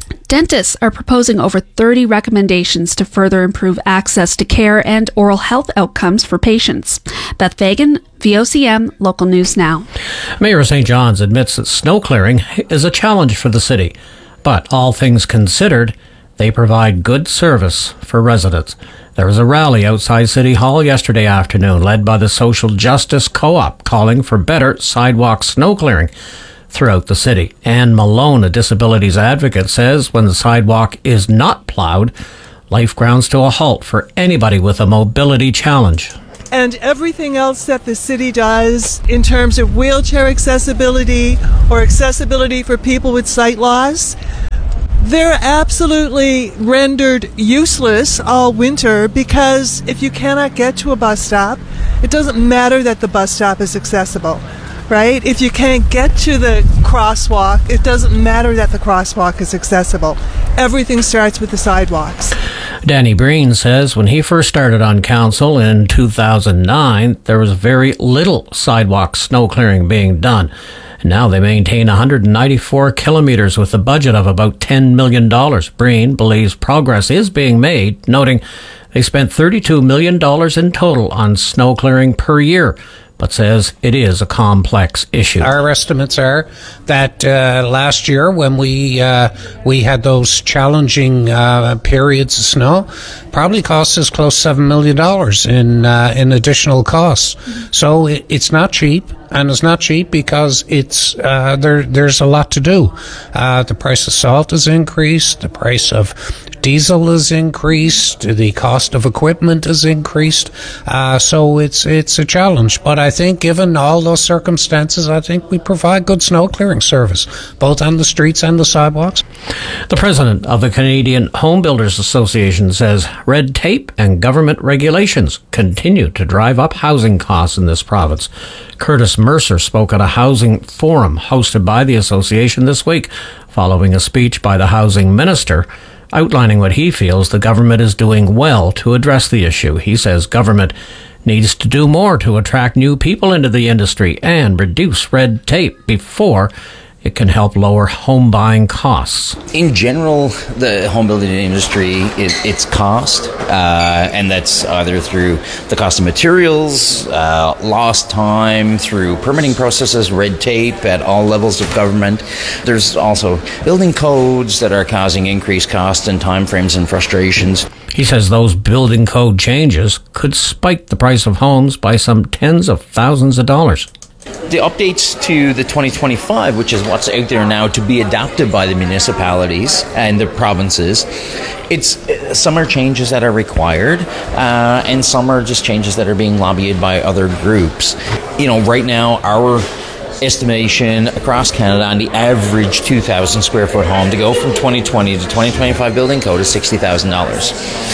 [SPEAKER 24] Dentists are proposing over thirty recommendations to further improve access to care and oral health outcomes for patients. Beth Fagan, V O C M, Local News Now.
[SPEAKER 21] Mayor of Saint John's admits that snow clearing is a challenge for the city, but all things considered, they provide good service for residents. There was a rally outside City Hall yesterday afternoon led by the Social Justice Co-op calling for better sidewalk snow clearing throughout the city. Anne Malone, a disabilities advocate, says when the sidewalk is not plowed, life grounds to a halt for anybody with a mobility challenge.
[SPEAKER 6] And everything else that the city does in terms of wheelchair accessibility or accessibility for people with sight loss, they're absolutely rendered useless all winter, because if you cannot get to a bus stop, it doesn't matter that the bus stop is accessible. Right? If you can't get to the crosswalk, it doesn't matter that the crosswalk is accessible. Everything starts with the sidewalks.
[SPEAKER 21] Danny Breen says when he first started on council in two thousand nine, there was very little sidewalk snow clearing being done. And now they maintain one hundred ninety-four kilometres with a budget of about ten million dollars. Breen believes progress is being made, noting they spent thirty-two million dollars in total on snow clearing per year, but says it is a complex issue.
[SPEAKER 7] Our estimates are that uh, last year, when we uh, we had those challenging uh, periods of snow, probably cost us close to seven million dollars in uh, in additional costs. So it, it's not cheap, and it's not cheap because it's uh, there. There's a lot to do. Uh, the price of salt has increased. The price of diesel has increased. The cost of equipment has increased. Uh, so it's it's a challenge. But I think, given all those circumstances, I think we provide good snow clearing service, both on the streets and the sidewalks.
[SPEAKER 21] The president of the Canadian Home Builders Association says red tape and government regulations continue to drive up housing costs in this province. Curtis Mercer spoke at a housing forum hosted by the association this week, following a speech by the housing minister outlining what he feels the government is doing well to address the issue. He says government needs to do more to attract new people into the industry and reduce red tape before it can help lower home buying costs.
[SPEAKER 8] In general, the home building industry, it, it's cost, uh, and that's either through the cost of materials, uh, lost time, through permitting processes, red tape at all levels of government. There's also building codes that are causing increased costs and timeframes and frustrations.
[SPEAKER 21] He says those building code changes could spike the price of homes by some tens of thousands of dollars.
[SPEAKER 8] The updates to the twenty twenty-five, which is what's out there now to be adopted by the municipalities and the provinces, it's some are changes that are required, uh, and some are just changes that are being lobbied by other groups. You know, right now, our estimation across Canada on the average two thousand square foot home to go from twenty twenty to twenty twenty-five building code is sixty thousand dollars.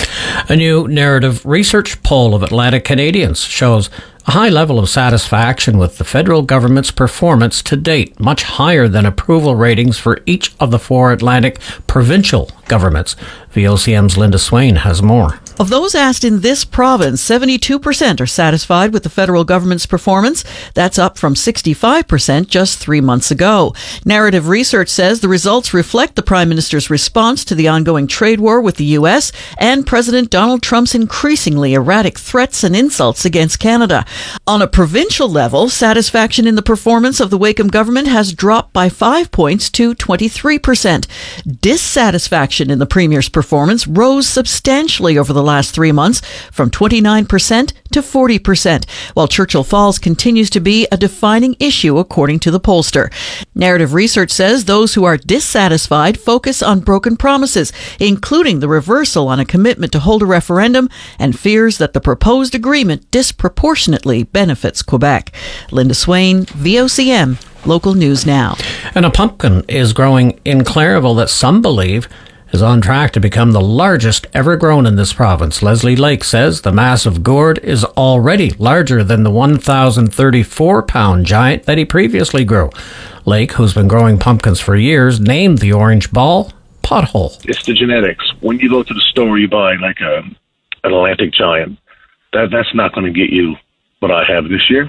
[SPEAKER 21] A new narrative research poll of Atlantic Canadians shows a high level of satisfaction with the federal government's performance to date, much higher than approval ratings for each of the four Atlantic provincial governments. V O C M's Linda Swain has more.
[SPEAKER 9] Of those asked in this province, seventy-two percent are satisfied with the federal government's performance. That's up from sixty-five percent just three months ago. Narrative research says the results reflect the Prime Minister's response to the ongoing trade war with the U S and President Donald Trump's increasingly erratic threats and insults against Canada. On a provincial level, satisfaction in the performance of the Wakeham government has dropped by five points to twenty-three percent. Dissatisfaction in the Premier's performance rose substantially over the last three months from twenty-nine percent to forty percent, while Churchill Falls continues to be a defining issue according to the pollster. Narrative research says those who are dissatisfied focus on broken promises, including the reversal on a commitment to hold a referendum and fears that the proposed agreement disproportionately benefits Quebec. Linda Swain, V O C M, Local News Now.
[SPEAKER 21] And a pumpkin is growing in Clairville that some believe is on track to become the largest ever grown in this province. Leslie Lake says the massive gourd is already larger than the one thousand thirty-four pound giant that he previously grew. Lake, who's been growing pumpkins for years, named the orange ball Pothole.
[SPEAKER 25] It's the genetics. When you go to the store, you buy like a, an Atlantic giant. That That's not going to get you what I have this year.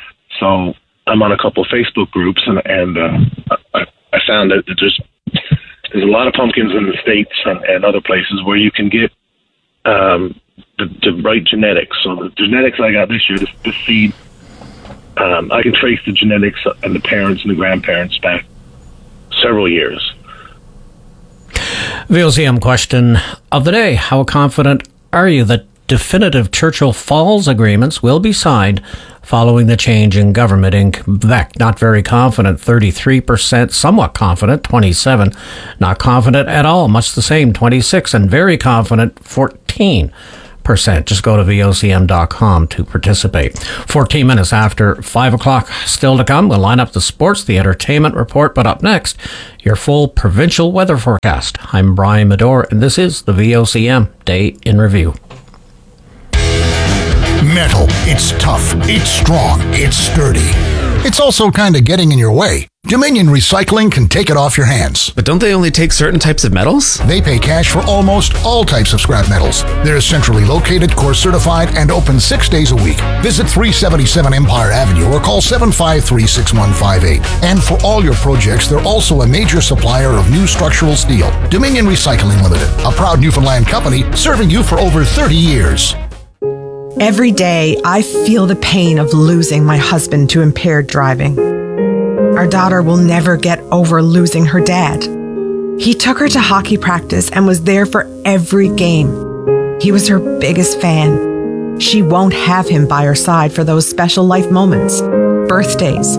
[SPEAKER 25] So I'm on a couple of Facebook groups, and, and uh, I, I found that there's there's a lot of pumpkins in the States and, and other places where you can get um, the, the right genetics. So the genetics I got this year, this, this seed, um, I can trace the genetics and the parents and the grandparents back several years.
[SPEAKER 21] V O C M question of the day. How confident are you that definitive Churchill Falls agreements will be signed following the change in government in Quebec? Not very confident, thirty-three percent. Somewhat confident, twenty-seven. Not confident at all, much the same, twenty-six. And very confident, fourteen percent. Just go to V O C M dot com to participate. fourteen minutes after five o'clock. Still to come, we'll line up the sports, the entertainment report, but up next, your full provincial weather forecast. I'm Brian Medore, and this is the V O C M Day in Review.
[SPEAKER 10] Metal. It's tough. It's strong. It's sturdy. It's also kind of getting in your way. Dominion Recycling can take it off your hands.
[SPEAKER 11] But don't they only take certain types of metals?
[SPEAKER 10] They pay cash for almost all types of scrap metals. They're centrally located, core certified, and open six days a week. Visit three seventy-seven Empire Avenue or call seven five three, six one five eight. And for all your projects, they're also a major supplier of new structural steel. Dominion Recycling Limited, a proud Newfoundland company serving you for over thirty years.
[SPEAKER 12] Every day, I feel the pain of losing my husband to impaired driving. Our daughter will never get over losing her dad. He took her to hockey practice and was there for every game. He was her biggest fan. She won't have him by her side for those special life moments, birthdays,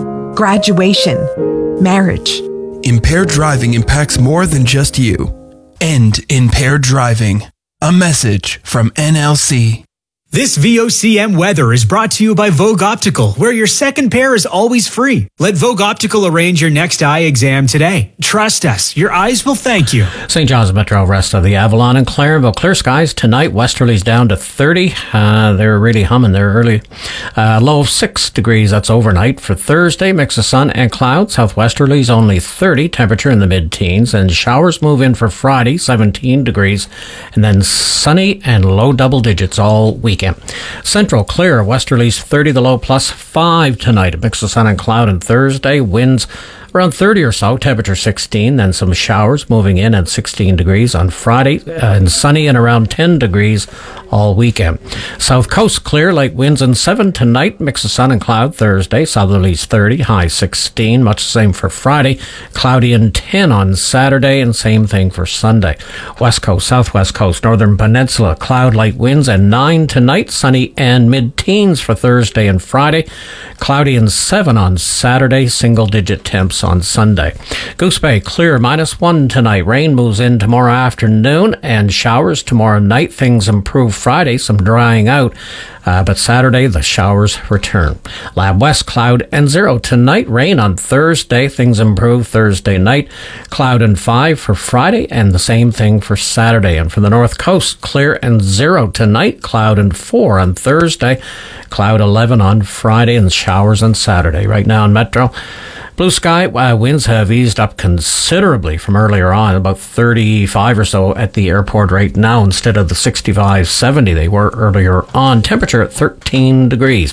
[SPEAKER 12] graduation, marriage.
[SPEAKER 13] Impaired driving impacts more than just you. End impaired driving. A message from N L C.
[SPEAKER 20] This V O C M weather is brought to you by Vogue Optical, where your second pair is always free. Let Vogue Optical arrange your next eye exam today. Trust us, your eyes will thank you.
[SPEAKER 21] Saint John's Metro, rest of the Avalon and Clarenville. Clear skies tonight. Westerlies down to thirty. Uh, they're really humming there early. Uh, low of six degrees. That's overnight. For Thursday, mix of sun and clouds. Southwesterlies only thirty. Temperature in the mid-teens. And showers move in for Friday, seventeen degrees. And then sunny and low double digits all week. Central clear, westerlies thirty, the low plus five tonight. A mix of sun and cloud on Thursday. Winds around thirty or so, temperature sixteen, then some showers moving in at sixteen degrees on Friday, uh, and sunny and around ten degrees all weekend. South coast clear, light winds and seven tonight, mix of sun and cloud Thursday, southerlies thirty, high sixteen, much the same for Friday, cloudy and ten on Saturday, and same thing for Sunday. West coast, southwest coast, northern peninsula, cloud, light winds and nine tonight, sunny and mid-teens for Thursday and Friday, cloudy and seven on Saturday, single digit temps on Sunday. Goose Bay clear, minus one tonight. Rain moves in tomorrow afternoon and showers tomorrow night. Things improve Friday, some drying out, uh, but Saturday the showers return. Lab West cloud and zero tonight. Rain on Thursday. Things improve Thursday night. Cloud and five for Friday, and the same thing for Saturday. And for the North Coast, clear and zero tonight. Cloud and four on Thursday. Cloud eleven on Friday, and showers on Saturday. Right now in Metro, blue sky. Uh, winds have eased up considerably from earlier on, about thirty-five or so at the airport right now instead of the sixty-five, seventy they were earlier on. Temperature at thirteen degrees.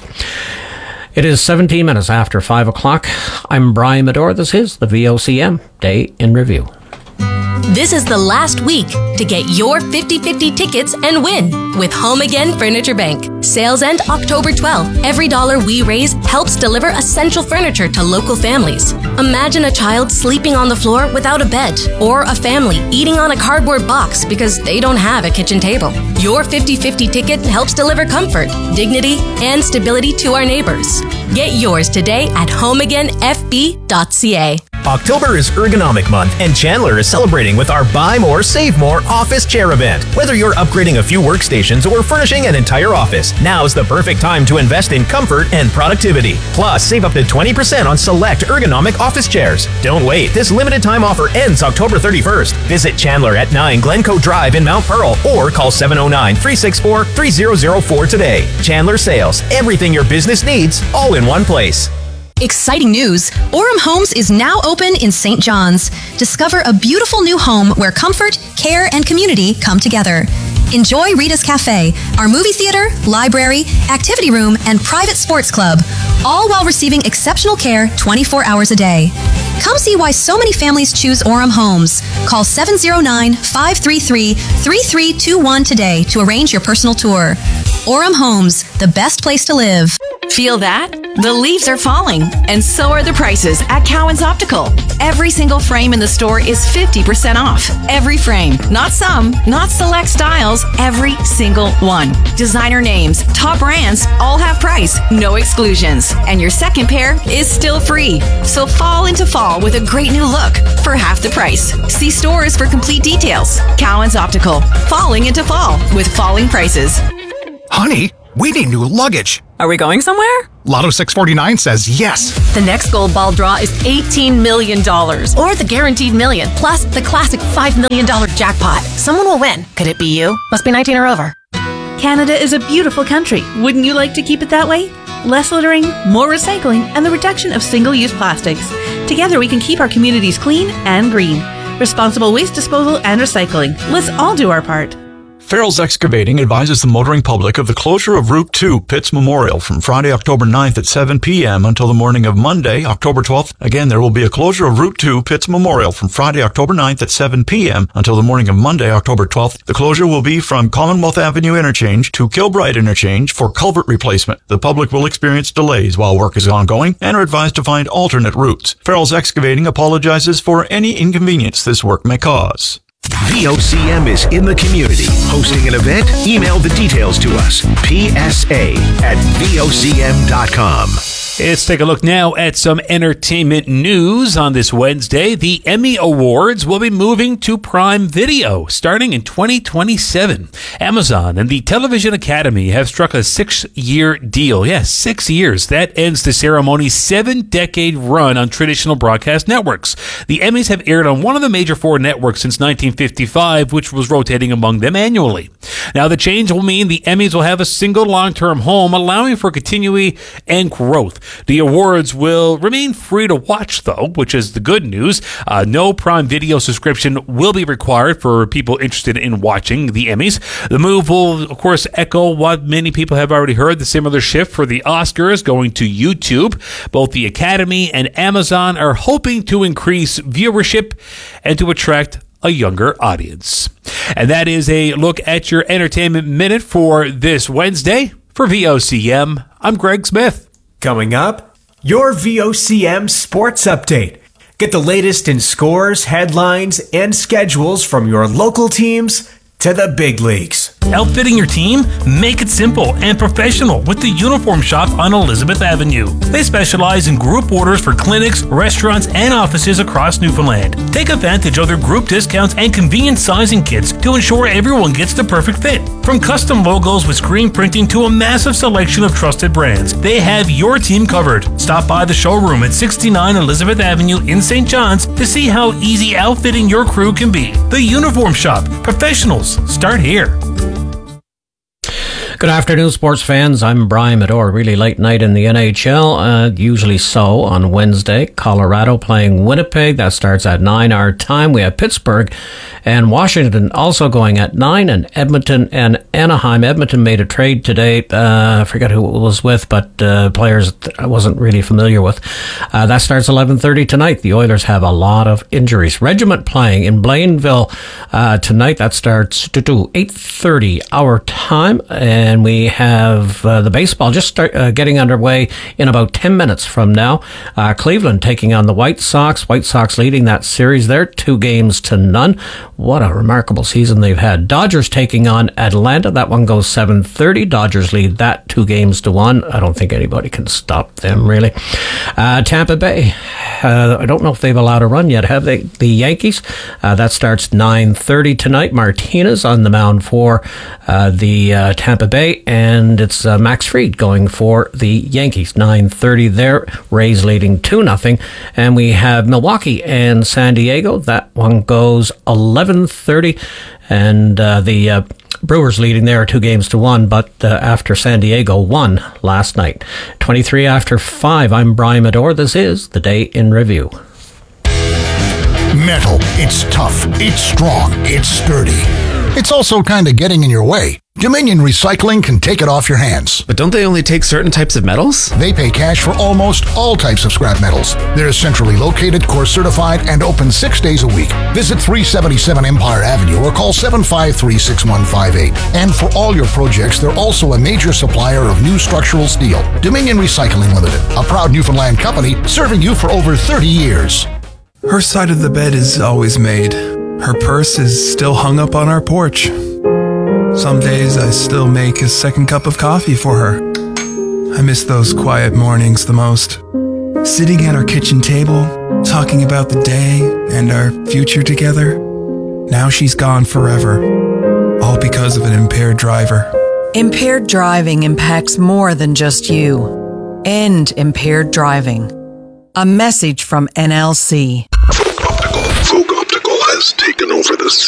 [SPEAKER 21] It is seventeen minutes after five o'clock. I'm Brian Medore. This is the V O C M Day in Review.
[SPEAKER 16] This is the last week to get your fifty-fifty tickets and win with Home Again Furniture Bank. Sales end October twelfth. Every dollar we raise helps deliver essential furniture to local families. Imagine a child sleeping on the floor without a bed, or a family eating on a cardboard box because they don't have a kitchen table. Your fifty-fifty ticket helps deliver comfort, dignity, and stability to our neighbors. Get yours today at home again f b dot c a.
[SPEAKER 14] October is Ergonomic Month, and Chandler is celebrating with our Buy More, Save More office chair event. Whether you're upgrading a few workstations or furnishing an entire office, now's the perfect time to invest in comfort and productivity. Plus, save up to twenty percent on select ergonomic office chairs. Don't wait. This limited time offer ends October thirty-first. Visit Chandler at nine Glencoe Drive in Mount Pearl or call seven oh nine, three six four, three oh oh four today. Chandler Sales. Everything your business needs, all in one place.
[SPEAKER 26] Exciting news! Orem Homes is now open in Saint John's. Discover a beautiful new home where comfort, care, and community come together. Enjoy Rita's Cafe, our movie theater, library, activity room, and private sports club, all while receiving exceptional care twenty-four hours a day. Come see why so many families choose Orem Homes. Call seven oh nine, five three three, three three two one today to arrange your personal tour. Orem Homes, the best place to live.
[SPEAKER 2] Feel that? The leaves are falling, and so are the prices at Cowan's Optical. Every single frame in the store is fifty percent off. Every frame. Not some, not select styles, every single one. Designer names, top brands, all have price, no exclusions. And your second pair is still free. So fall into fall with a great new look for half the price. See stores for complete details. Cowan's Optical. Falling into fall with falling prices.
[SPEAKER 3] Honey, we need new luggage.
[SPEAKER 2] Are we going somewhere?
[SPEAKER 3] Lotto six forty-nine says yes.
[SPEAKER 2] The next gold ball draw is eighteen million dollars, or the guaranteed million, plus the classic five million dollars jackpot. Someone will win. Could it be you? Must be nineteen or over.
[SPEAKER 5] Canada is a beautiful country. Wouldn't you like to keep it that way? Less littering, more recycling, and the reduction of single-use plastics. Together we can keep our communities clean and green. Responsible waste disposal and recycling. Let's all do our part.
[SPEAKER 15] Farrell's Excavating advises the motoring public of the closure of Route two Pitts Memorial from Friday, October ninth at seven p.m. until the morning of Monday, October twelfth. Again, there will be a closure of Route two Pitts Memorial from Friday, October ninth at seven p.m. until the morning of Monday, October twelfth. The closure will be from Commonwealth Avenue interchange to Kilbride interchange for culvert replacement. The public will experience delays while work is ongoing and are advised to find alternate routes. Farrell's Excavating apologizes for any inconvenience this work may cause.
[SPEAKER 17] V O C M is in the community. Hosting an event? Email the details to us. P S A at V O C M dot com.
[SPEAKER 18] Let's take a look now at some entertainment news on this Wednesday. The Emmy Awards will be moving to Prime Video starting in twenty twenty-seven. Amazon and the Television Academy have struck a six-year deal. Yes, six years. That ends the ceremony's seven-decade run on traditional broadcast networks. The Emmys have aired on one of the major four networks since nineteen fifty-five, which was rotating among them annually. Now, the change will mean the Emmys will have a single long-term home, allowing for continuity and growth. The awards will remain free to watch, though, which is the good news. Uh, no Prime Video subscription will be required for people interested in watching the Emmys. The move will, of course, echo what many people have already heard, the similar shift for the Oscars going to YouTube. Both the Academy and Amazon are hoping to increase viewership and to attract a younger audience. And that is a look at your Entertainment Minute for this Wednesday. For V O C M, I'm Greg Smith.
[SPEAKER 20] Coming up, your V O C M Sports Update. Get the latest in scores, headlines, and schedules from your local teams to the big leagues.
[SPEAKER 18] Outfitting your team? Make it simple and professional with the Uniform Shop on Elizabeth Avenue. They specialize in group orders for clinics, restaurants, and offices across Newfoundland. Take advantage of their group discounts and convenient sizing kits to ensure everyone gets the perfect fit. From custom logos with screen printing to a massive selection of trusted brands, they have your team covered. Stop by the showroom at sixty-nine Elizabeth Avenue in Saint John's to see how easy outfitting your crew can be. The Uniform Shop. Professionals start here.
[SPEAKER 21] Good afternoon, sports fans. I'm Brian Medore. Really late night in the N H L, uh, usually so on Wednesday. Colorado playing Winnipeg. That starts at nine our time. We have Pittsburgh and Washington also going at nine, and Edmonton and Anaheim. Edmonton made a trade today. Uh, I forget who it was with, but uh, players I wasn't really familiar with. Uh, that starts eleven thirty tonight. The Oilers have a lot of injuries. Regiment playing in Blainville uh, tonight. That starts to eight thirty our time. And And we have uh, the baseball just start, uh, getting underway in about ten minutes from now. Uh, Cleveland taking on the White Sox. White Sox leading that series there, two games to none. What a remarkable season they've had. Dodgers taking on Atlanta. That one goes seven thirty. Dodgers lead that two games to one. I don't think anybody can stop them, really. Uh, Tampa Bay. Uh, I don't know if they've allowed a run yet, have they? The Yankees. Uh, that starts nine thirty tonight. Martinez on the mound for uh, the uh, Tampa Bay. And it's uh, Max Fried going for the Yankees. nine thirty there. Rays leading two nothing. And we have Milwaukee and San Diego. That one goes eleven thirty. And uh, the uh, Brewers leading there two games to one. But uh, after San Diego won last night. twenty-three after five. I'm Brian Medore. This is the Day in Review.
[SPEAKER 10] Metal. It's tough. It's strong. It's sturdy. It's also kind of getting in your way. Dominion Recycling can take it off your hands.
[SPEAKER 11] But don't they only take certain types of metals?
[SPEAKER 10] They pay cash for almost all types of scrap metals. They're centrally located, course certified, and open six days a week. Visit three seventy-seven Empire Avenue or call seven five three, six one five eight. And for all your projects, they're also a major supplier of new structural steel. Dominion Recycling Limited, a proud Newfoundland company serving you for over thirty years.
[SPEAKER 13] Her side of the bed is always made. Her purse is still hung up on our porch. Some days I still make a second cup of coffee for her. I miss those quiet mornings the most. Sitting at our kitchen table, talking about the day and our future together. Now she's gone forever, all because of an impaired driver.
[SPEAKER 1] Impaired driving impacts more than just you. End impaired driving. A message from N L C.
[SPEAKER 4] Vogue Optical has taken over the